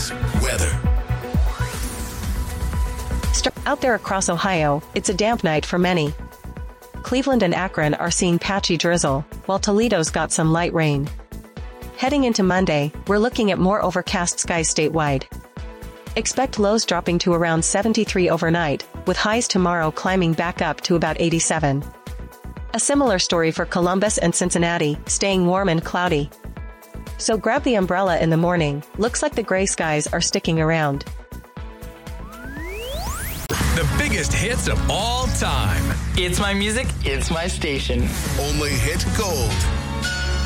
News. Weather. Out there across Ohio, it's a damp night for many. Cleveland and Akron are seeing patchy drizzle, while Toledo's got some light rain. Heading into Monday, we're looking at more overcast skies statewide. Expect lows dropping to around 73 overnight, with highs tomorrow climbing back up to about 87. A similar story for Columbus and Cincinnati, staying warm and cloudy. So grab the umbrella in the morning, looks like the gray skies are sticking around. The biggest hits of all time. It's my music, it's my station. Only hit gold.